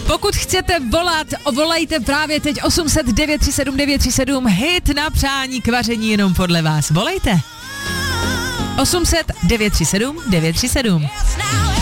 Pokud chcete volat, volejte právě teď 800 937 937, hit na přání k vaření jenom podle vás. Volejte. 800 937 937.